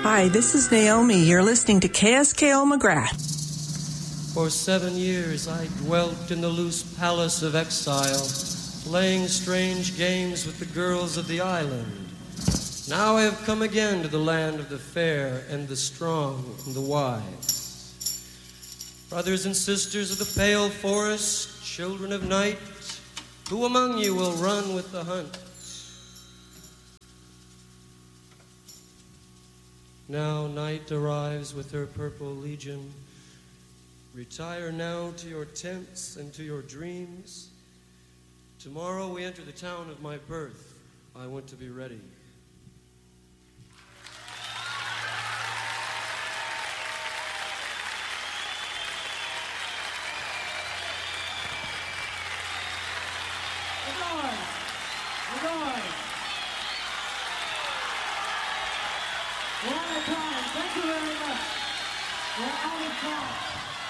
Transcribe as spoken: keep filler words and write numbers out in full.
Hi, this is Naomi. You're listening to K S K O McGrath. For seven years I dwelt in the loose palace of exile, playing strange games with the girls of the island. Now I have come again to the land of the fair and the strong and the wise. Brothers and sisters of the pale forest, children of night, who among you will run with the hunt? Now night arrives with her purple legion. Retire now to your tents and to your dreams. Tomorrow we enter the town of my birth. I want to be ready. We're going. We're going. We're out of time. Thank you very much. We're out of time.